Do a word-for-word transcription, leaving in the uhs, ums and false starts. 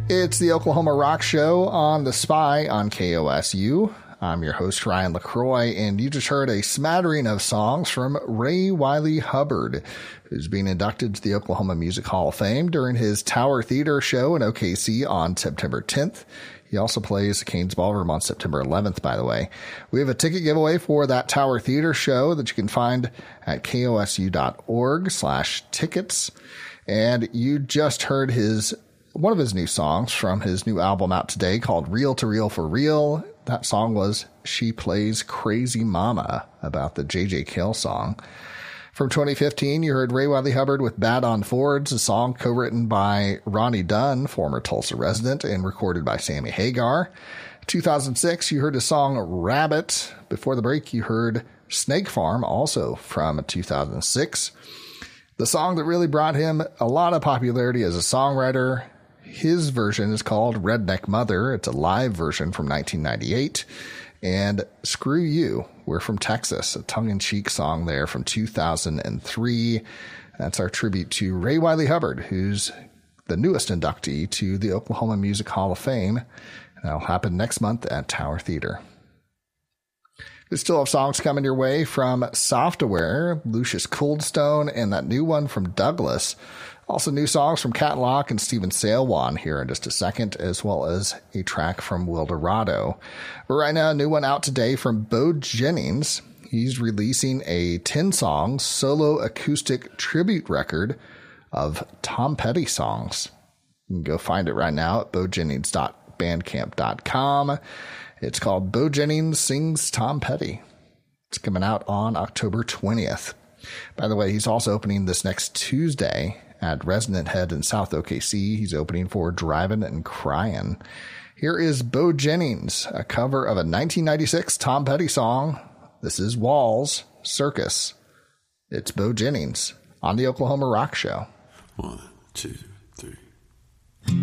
It's the Oklahoma Rock Show on The Spy on K O S U. I'm your host, Ryan LaCroix, and you just heard a smattering of songs from Ray Wylie Hubbard, who's being inducted to the Oklahoma Music Hall of Fame during his Tower Theater show in O K C on September tenth. He also plays Cain's Ballroom on September eleventh, by the way. We have a ticket giveaway for that Tower Theater show that you can find at kosu.org slash tickets. And you just heard his one of his new songs from his new album out today called Reel to Reel for Real. That song was She Plays Crazy Mama, about the J J Cale song. From twenty fifteen, you heard Ray Wylie Hubbard with Bad on Fords, a song co-written by Ronnie Dunn, former Tulsa resident, and recorded by Sammy Hagar. two thousand six, you heard the song Rabbit. Before the break, you heard Snake Farm, also from two thousand six. The song that really brought him a lot of popularity as a songwriter. His version is called Redneck Mother. It's a live version from nineteen ninety-eight. And Screw You, We're from Texas, a tongue-in-cheek song there from two thousand three. That's our tribute to Ray Wylie Hubbard, who's the newest inductee to the Oklahoma Music Hall of Fame. That'll happen next month at Tower Theater. We still have songs coming your way from Software, Lucius Coldstone, and that new one from Douglas. Also new songs from Cat Lock and Steven Sailwan here in just a second, as well as a track from Wildorado. But right now, a new one out today from Bo Jennings. He's releasing a ten-song solo acoustic tribute record of Tom Petty songs. You can go find it right now at bo jennings dot bandcamp dot com. It's called Bo Jennings Sings Tom Petty. It's coming out on October twentieth. By the way, he's also opening this next Tuesday at Resonant Head in South O K C. He's opening for Drivin' and Cryin'. Here is Bo Jennings, a cover of a nineteen ninety-six Tom Petty song. This is Walls Circus. It's Bo Jennings on the Oklahoma Rock Show. One, two.